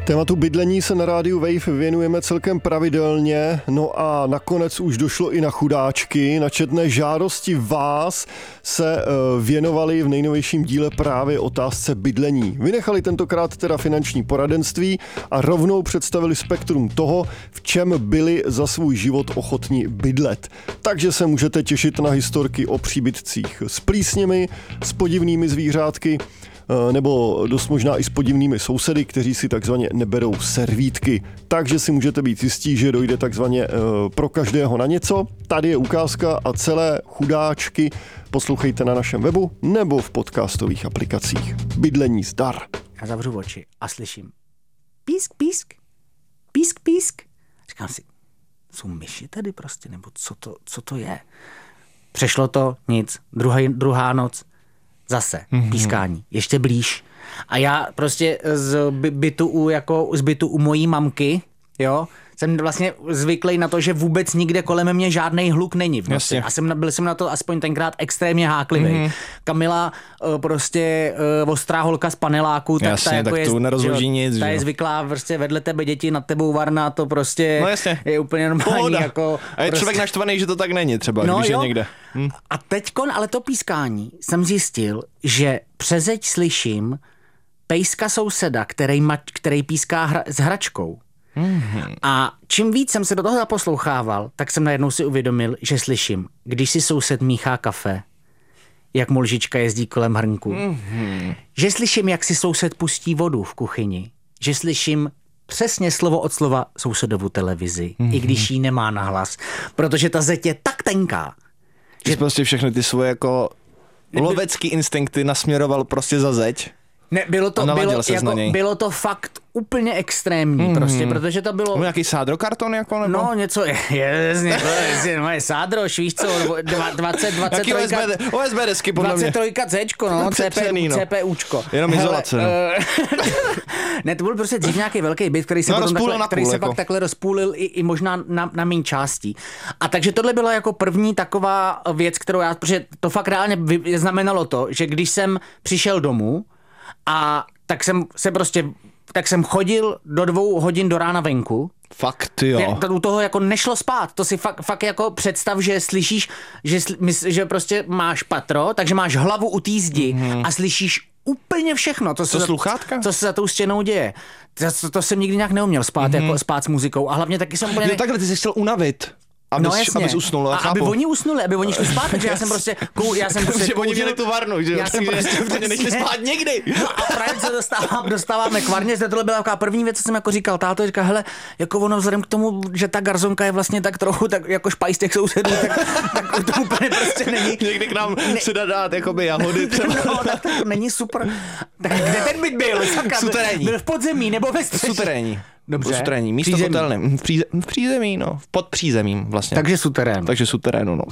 Tématu bydlení se na rádiu Wave věnujeme celkem pravidelně, no a nakonec už došlo i na chudáčky. Na četné žádosti vás se věnovali v nejnovějším díle právě otázce bydlení. Vynechali tentokrát teda finanční poradenství a rovnou představili spektrum toho, v čem byli za svůj život ochotni bydlet. Takže se můžete těšit na historky o příbytcích s plísněmi, s podivnými zvířátky, nebo dost možná i s podivnými sousedy, kteří si takzvaně neberou servítky. Takže si můžete být jistí, že dojde takzvaně pro každého na něco. Tady je ukázka a celé chudáčky poslouchejte na našem webu nebo v podcastových aplikacích. Bydlení zdar. Já zavřu oči a slyším písk, písk, písk, písk. Říkám si, jsou myši tady prostě, nebo co to je? Přešlo to, nic. Druhá noc, zase pískání, ještě blíž. A já prostě z bytu u mojí mamky, jo, jsem vlastně zvyklý na to, že vůbec nikde kolem mě žádnej hluk není v noci. A byl jsem na to aspoň tenkrát extrémně háklivý. Kamila prostě ostrá holka z paneláku, tak jasně, ta jako tak tu nerozloží nic. Ta je zvyklá prostě vedle tebe děti, nad tebou varna, to prostě je úplně normální. Jako, a je člověk naštvaný, že to tak není třeba, když je někde. A teďkon, ale to pískání, jsem zjistil, že přezeď slyším pejska souseda, který píská s hračkou. A čím víc jsem se do toho zaposlouchával, tak jsem najednou si uvědomil, že slyším, když si soused míchá kafe, jak mu lžička jezdí kolem hrnku. Že slyším, jak si soused pustí vodu v kuchyni. Že slyším přesně slovo od slova sousedovu televizi, i když jí nemá nahlas. Protože ta zeď je tak tenká. Že prostě všechny ty svoje jako lovecký instinkty nasměroval prostě za zeď. Ne, bylo to fakt úplně extrémní, prostě, protože to bylo... Nějaký sádrokarton jako, nebo? No, něco, moje sádroš, víš co, 23... OSB desky, podle mě. 23Cčko, no, CPUčko. Jenom izolace, no. Ne, to byl prostě dřív nějaký velký byt, který se pak takhle rozpůlil i možná na méně částí. A takže tohle byla jako první taková věc, kterou protože to fakt reálně znamenalo to, že když jsem přišel domů, a tak jsem chodil do 2 hodin do rána venku. Fakt, jo. U toho jako nešlo spát. To si fakt jako představ, že slyšíš, že prostě máš patro, takže máš hlavu u té zdi a slyšíš úplně všechno. To sluchátka? Co se za tou stěnou děje. To jsem nikdy nějak neuměl spát, jako spát s muzikou. A hlavně taky jsem úplně... Jo, takhle ty jsi chtěl unavit. Abys usnul, aby oni usnuli, aby oni šli spát, takže já jsem prostě že oni měli tu varnu, že jo? Takže nešli spát nikdy. No a právě se dostáváme k varně, tohle byla taková první věc, co jsem jako říkal, táto říká, hele, jako ono vzhledem k tomu, že ta garzonka je vlastně tak trochu tak jako špajs těch sousedů, tak to úplně prostě není. Někdy k nám se dát jakoby jahody třeba. No, tak to není super. Tak kde ten byt byl? Suterénní. Byl v podzemí nebo ve střeše? Suterénní. Dobře. Suterénní, místo kotelny. V přízemí, no. Pod přízemím vlastně. Takže suterénu, no.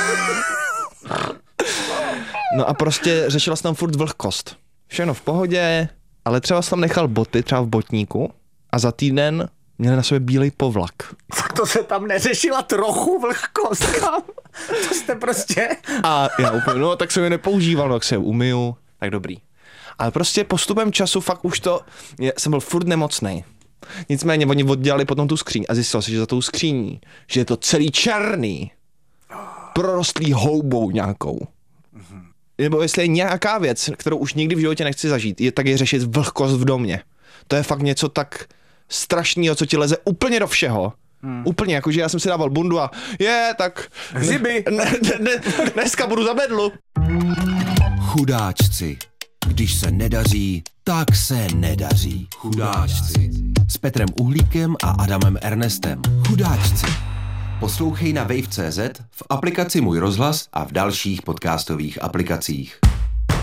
No a prostě řešila se tam furt vlhkost. Všechno v pohodě, ale třeba jsem tam nechal boty, třeba v botníku a za týden měli na sobě bílej povlak. Tak to se tam neřešila trochu vlhkost, kam? To jste prostě... A já úplně, no tak jsem je nepoužíval, tak se je umyju, tak dobrý. Ale prostě postupem času fakt už jsem byl furt nemocnej. Nicméně oni oddělali potom tu skříň a zjistilo se, že za tou skříní, že je to celý černý, prorostlý houbou nějakou. Nebo jestli je nějaká věc, kterou už nikdy v životě nechci zažít, tak je řešit vlhkost v domě. To je fakt něco tak strašného, co ti leze úplně do všeho. Úplně, jakože já jsem si dával bundu a tak Ziby. Dneska budu za bedlu. Chudáčci. Když se nedaří, tak se nedaří. Chudáčci. S Petrem Uhlíkem a Adamem Ernestem. Chudáčci. Poslouchej na wave.cz, v aplikaci Můj rozhlas a v dalších podcastových aplikacích.